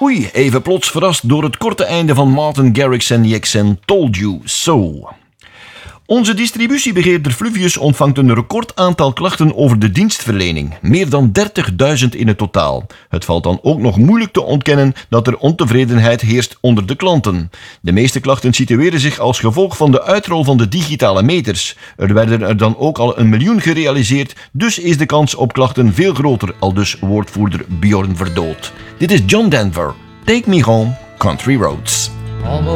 Oei, even plots verrast door het korte einde van Martin Garrix en Jackson Told You So. Onze distributiebeheerder Fluvius ontvangt een recordaantal klachten over de dienstverlening. Meer dan 30.000 in het totaal. Het valt dan ook nog moeilijk te ontkennen dat er ontevredenheid heerst onder de klanten. De meeste klachten situeren zich als gevolg van de uitrol van de digitale meters. Er werden er dan ook al 1 miljoen gerealiseerd, dus is de kans op klachten veel groter, aldus woordvoerder Bjorn Verdood. Dit is John Denver. Take Me Home, Country Roads.